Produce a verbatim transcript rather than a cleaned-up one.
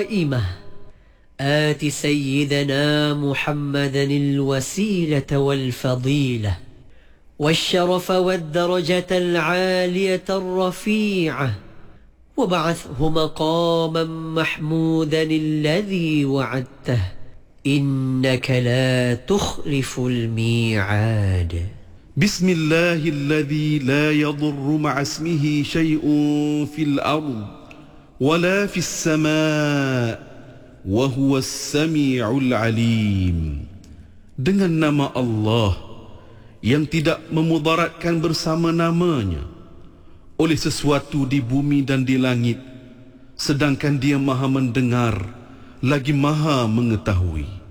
قائمة آت سيدنا محمدا الوسيلة والفضيلة والشرف والدرجة العالية الرفيعة وابعثه مقاما محمودا الذي وعدته إنك لا تخلف الميعاد. بسم الله الذي لا يضر مع اسمه شيء في الأرض ولا في السماء وهو السميع العليم. Dengan nama Allah yang tidak memudaratkan bersama namanya oleh sesuatu di bumi dan di langit, sedangkan Dia Maha mendengar lagi Maha mengetahui.